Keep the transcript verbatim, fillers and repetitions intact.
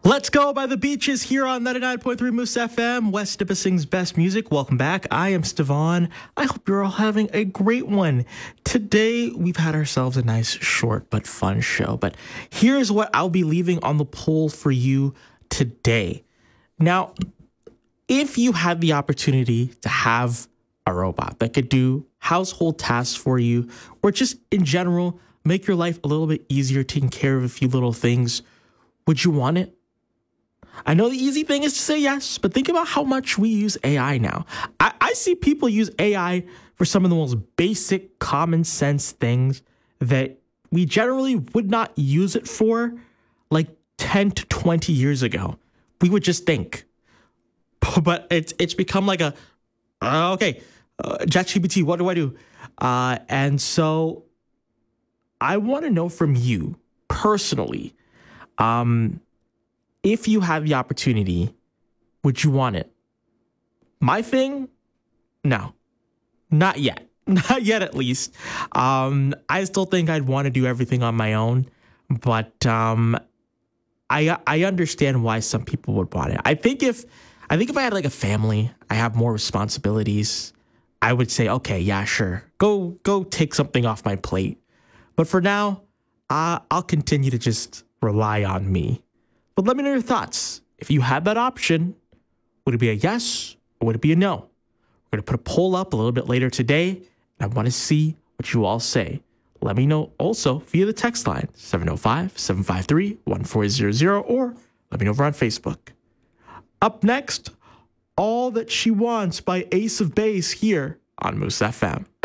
Let's go by the beaches here on ninety-nine point three Moose F M, West Nipissing's best music. Welcome back. I am Stevan. I hope you're all having a great one. Today, we've had ourselves a nice, short, but fun show. But here's what I'll be leaving on the poll for you today. Now, if you had the opportunity to have a robot that could do household tasks for you, or just in general, make your life a little bit easier taking care of a few little things, would you want it? I know the easy thing is to say yes, but think about how much we use A I now. I, I see people use A I for some of the most basic common sense things that we generally would not use it for like ten to twenty years ago. We would just think. But it's it's become like a, uh, okay, uh, ChatGPT, what do I do? Uh, and so I want to know from you personally, um, if you have the opportunity, would you want it? My thing? No, not yet. Not yet, at least. Um, I still think I'd want to do everything on my own, but um, I I understand why some people would want it. I think if I think if I had like a family, I have more responsibilities, I would say, okay, yeah, sure, go go take something off my plate. But for now, uh, I'll continue to just rely on me. But let me know your thoughts. If you had that option, would it be a yes or would it be a no? We're going to put a poll up a little bit later today, and I want to see what you all say. Let me know also via the text line, seven oh five, seven five three, one four zero zero, or let me know over on Facebook. Up next, All That She Wants by Ace of Base here on Moose F M.